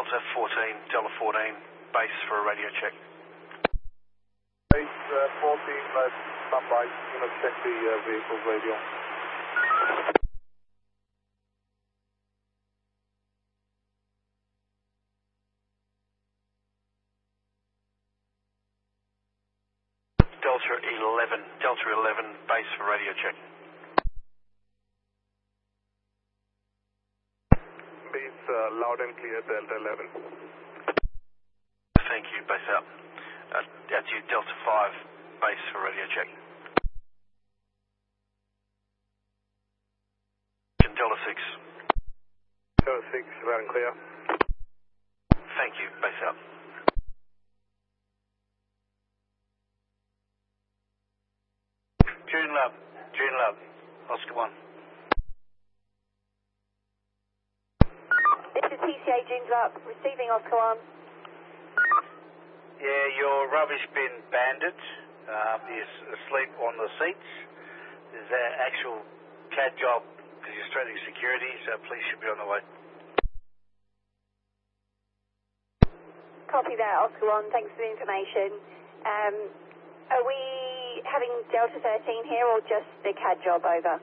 Delta 14, Delta 14, base for a radio check. Base 14, stand by, going to check the vehicle's radio. Delta 11, base for radio check. Base loud and clear, Delta 11. Thank you, base out. Out to you, Delta 5, base for radio check. Delta 6. Delta 6, loud and clear. Thank you, base out. June Love, Oscar 1. This is PCA Joondalup, receiving Oscar 1. Yeah, your rubbish bin bandit is asleep on the seats. There's an actual CAD job because you're threatening security, so police should be on the way. Copy that, Oscar 1. Thanks for the information. Are we having Delta 13 here or just the CAD job over?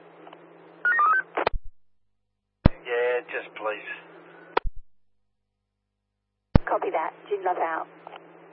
Yeah, just please. Copy that. Joondalup out.